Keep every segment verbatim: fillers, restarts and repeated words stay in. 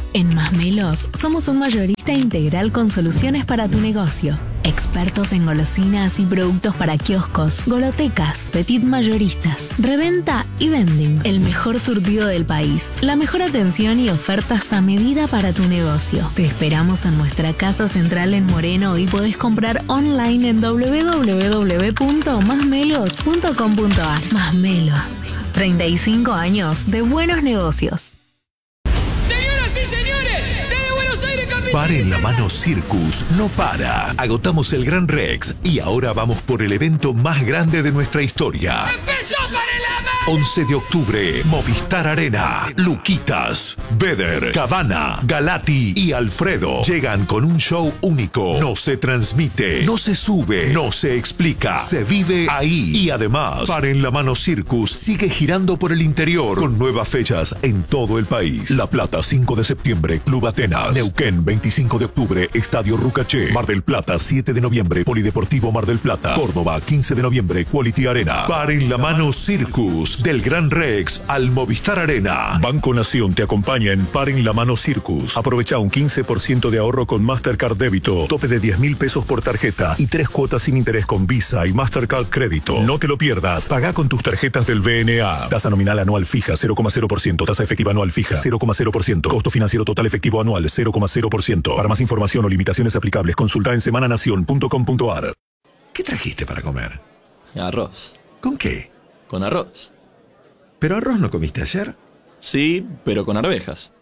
En Masmelos somos un mayorista integral con soluciones para tu negocio. Expertos en golosinas y productos para kioscos, golotecas, petit mayoristas, reventa y vending. El mejor surtido del país. La mejor atención y ofertas a medida para tu negocio. Te esperamos en nuestra casa central en Moreno y podés comprar online en doble u doble u doble u punto masmelos punto com punto a r. Masmelos. treinta y cinco años de buenos negocios. Señoras y señores, desde Buenos Aires, capital. Paren la mano Circus, no para. Agotamos el Gran Rex y ahora vamos por el evento más grande de nuestra historia. ¡Empezó para la mano! once de octubre, Movistar Arena. Luquitas, Beder, Cabana, Galati y Alfredo llegan con un show único. No se transmite, no se sube, no se explica, se vive ahí. Y además, Paren la mano Circus sigue girando por el interior con nuevas fechas en todo el país. La Plata, cinco de septiembre, Club Atenas. Neuquén, veinticinco de octubre, Estadio Rucaché. Mar del Plata, siete de noviembre, Polideportivo Mar del Plata. Córdoba, quince de noviembre, Quality Arena. Paren la mano Circus, del Gran Rex al Movistar Arena. Banco Nación te acompaña en Paren la mano Circus. Aprovecha un quince por ciento de ahorro con Mastercard Débito, tope de diez mil pesos por tarjeta y tres cuotas sin interés con Visa y Mastercard Crédito. No te lo pierdas. Paga con tus tarjetas del V N A. Tasa nominal anual fija cero coma cero por ciento. Tasa efectiva anual fija cero coma cero por ciento. Costo financiero total efectivo anual cero coma cero por ciento. Para más información o limitaciones aplicables, consulta en semana nación punto com punto a r. ¿Qué trajiste para comer? Arroz. ¿Con qué? Con arroz. ¿Pero arroz no comiste ayer? Sí, pero con arvejas.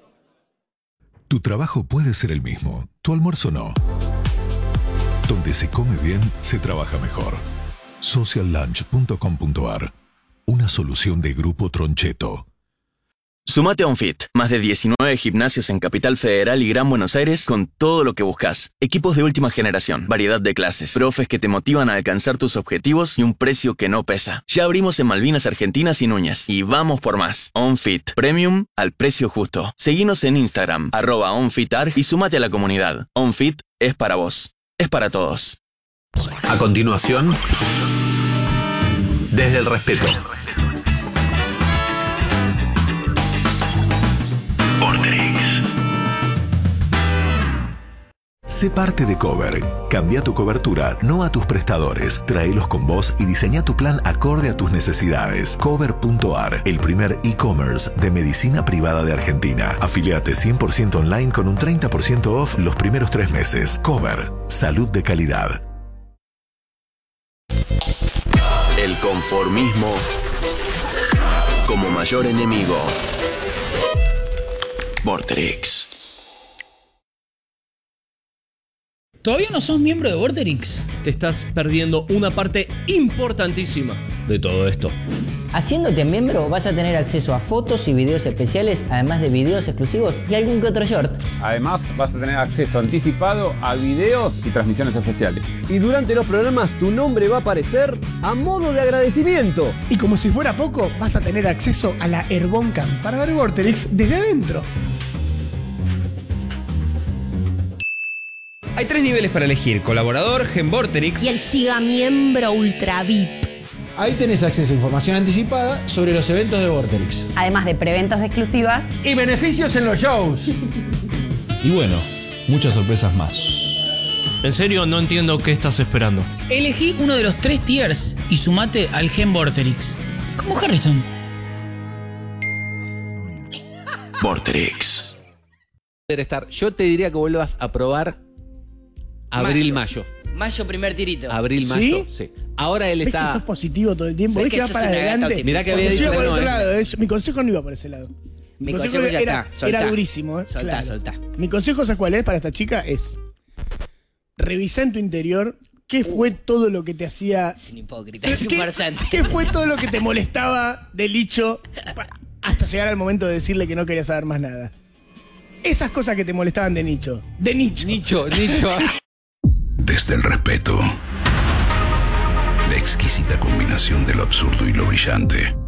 Tu trabajo puede ser el mismo, tu almuerzo no. Donde se come bien, se trabaja mejor. social lunch punto com punto a r. Una solución de Grupo Troncheto. Sumate a OnFit, más de diecinueve gimnasios en Capital Federal y Gran Buenos Aires con todo lo que buscas. Equipos de última generación, variedad de clases, profes que te motivan a alcanzar tus objetivos y un precio que no pesa. Ya abrimos en Malvinas Argentinas y Núñez y vamos por más. OnFit, Premium al precio justo. Seguinos en Instagram, arroba OnFitArg y sumate a la comunidad. OnFit es para vos, es para todos. A continuación, desde el respeto. Sé parte de Cover. Cambia tu cobertura, no a tus prestadores. Tráelos con vos y diseña tu plan acorde a tus necesidades. Cover punto a r, el primer e-commerce de medicina privada de Argentina. Afiliate cien por ciento online con un treinta por ciento off los primeros tres meses. Cover. Salud de calidad. El conformismo como mayor enemigo. Vorterix. ¿Todavía no sos miembro de Vorterix? Te estás perdiendo una parte importantísima de todo esto. Haciéndote miembro vas a tener acceso a fotos y videos especiales, además de videos exclusivos y algún que otro short. Además vas a tener acceso anticipado a videos y transmisiones especiales. Y durante los programas tu nombre va a aparecer a modo de agradecimiento. Y como si fuera poco, vas a tener acceso a la Airboncam para ver Vorterix desde adentro. Hay tres niveles para elegir: colaborador, Genvorterix y el Giga Miembro Ultra V I P. Ahí tenés acceso a información anticipada sobre los eventos de Vorterix. Además de preventas exclusivas y beneficios en los shows. Y bueno, muchas sorpresas más. En serio, no entiendo qué estás esperando. Elegí uno de los tres tiers y sumate al Gen Vorterix. Como Harrison. Vorterix. Yo te diría que vuelvas a probar abril-mayo. Mayo, primer tirito. Abril-mayo, ¿Sí? sí. Ahora él ¿Ves está... que sos positivo todo el tiempo? ¿Ves que, que va para adelante? Mirá que había dicho iba que por no, ese ¿eh? lado. Es, mi consejo no iba por ese lado. Mi, mi consejo, consejo ya era, está. era durísimo. ¿eh? Soltá, claro. soltá. Mi consejo, ¿sabes cuál es para esta chica? Es revisá en tu interior qué fue todo lo que te hacía... Es un hipócrita, es un ¿Qué, farsante. ¿Qué fue todo lo que te molestaba de Licho hasta llegar al momento de decirle que no querías saber más nada? Esas cosas que te molestaban de Nicho. De Nicho. Nicho, Nicho. Desde el respeto. La exquisita combinación de lo absurdo y lo brillante.